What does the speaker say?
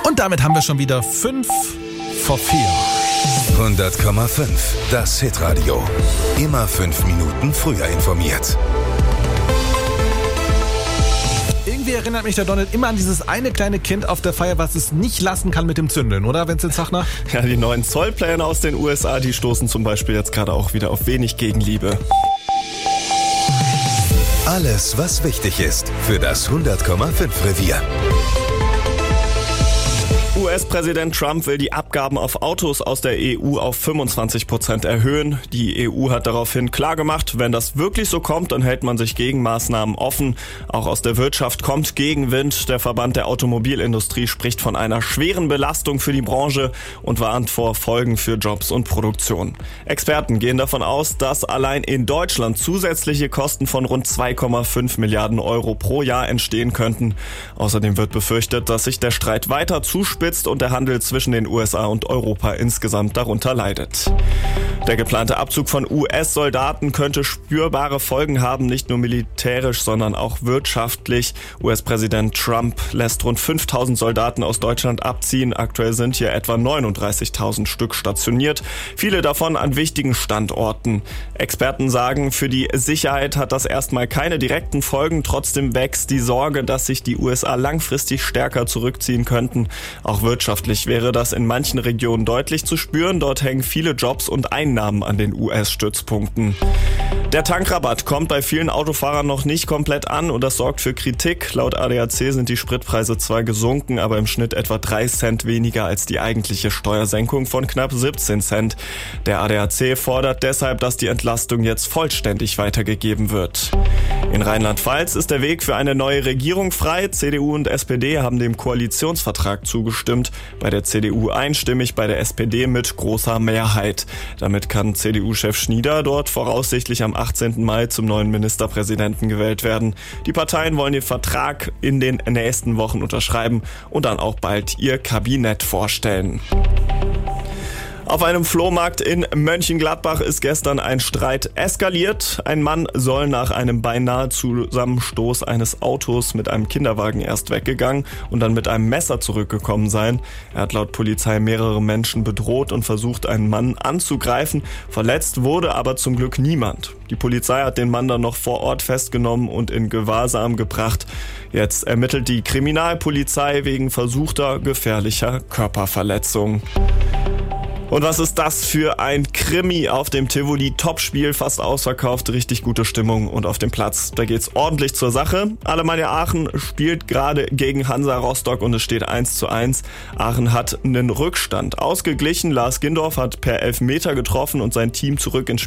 Und damit haben wir schon wieder 5 vor 4. 100,5. Das Hitradio. Immer 5 Minuten früher informiert. Irgendwie erinnert mich der Donald immer an dieses eine kleine Kind auf der Feier, was es nicht lassen kann mit dem Zündeln, oder, Vincent Zachner? Ja, die neuen Zollpläne aus den USA, die stoßen zum Beispiel jetzt gerade auch wieder auf wenig Gegenliebe. Alles, was wichtig ist für das 100,5 Revier. US-Präsident Trump will die Abgaben auf Autos aus der EU auf 25% erhöhen. Die EU hat daraufhin klargemacht, wenn das wirklich so kommt, dann hält man sich Gegenmaßnahmen offen. Auch aus der Wirtschaft kommt Gegenwind. Der Verband der Automobilindustrie spricht von einer schweren Belastung für die Branche und warnt vor Folgen für Jobs und Produktion. Experten gehen davon aus, dass allein in Deutschland zusätzliche Kosten von rund 2,5 Milliarden Euro pro Jahr entstehen könnten. Außerdem wird befürchtet, dass sich der Streit weiter zuspitzt und der Handel zwischen den USA und Europa insgesamt darunter leidet. Der geplante Abzug von US-Soldaten könnte spürbare Folgen haben, nicht nur militärisch, sondern auch wirtschaftlich. US-Präsident Trump lässt rund 5.000 Soldaten aus Deutschland abziehen. Aktuell sind hier etwa 39.000 Stück stationiert, viele davon an wichtigen Standorten. Experten sagen, für die Sicherheit hat das erstmal keine direkten Folgen. Trotzdem wächst die Sorge, dass sich die USA langfristig stärker zurückziehen könnten. Auch wirtschaftlich wäre das in manchen Regionen deutlich zu spüren. Dort hängen viele Jobs und Einnahmen an den US-Stützpunkten. Der Tankrabatt kommt bei vielen Autofahrern noch nicht komplett an und das sorgt für Kritik. Laut ADAC sind die Spritpreise zwar gesunken, aber im Schnitt etwa 3 Cent weniger als die eigentliche Steuersenkung von knapp 17 Cent. Der ADAC fordert deshalb, dass die Entlastung jetzt vollständig weitergegeben wird. In Rheinland-Pfalz ist der Weg für eine neue Regierung frei. CDU und SPD haben dem Koalitionsvertrag zugestimmt. Bei der CDU einstimmig, bei der SPD mit großer Mehrheit. Damit kann CDU-Chef Schnieder dort voraussichtlich am 18. Mai zum neuen Ministerpräsidenten gewählt werden. Die Parteien wollen den Vertrag in den nächsten Wochen unterschreiben und dann auch bald ihr Kabinett vorstellen. Auf einem Flohmarkt in Mönchengladbach ist gestern ein Streit eskaliert. Ein Mann soll nach einem beinahe Zusammenstoß eines Autos mit einem Kinderwagen erst weggegangen und dann mit einem Messer zurückgekommen sein. Er hat laut Polizei mehrere Menschen bedroht und versucht, einen Mann anzugreifen. Verletzt wurde aber zum Glück niemand. Die Polizei hat den Mann dann noch vor Ort festgenommen und in Gewahrsam gebracht. Jetzt ermittelt die Kriminalpolizei wegen versuchter gefährlicher Körperverletzung. Und was ist das für ein Krimi auf dem Tivoli? Topspiel, fast ausverkauft, richtig gute Stimmung und auf dem Platz. Da geht's ordentlich zur Sache. Alemannia Aachen spielt gerade gegen Hansa Rostock und es steht 1:1. Aachen hat einen Rückstand ausgeglichen. Lars Gindorf hat per Elfmeter getroffen und sein Team zurück ins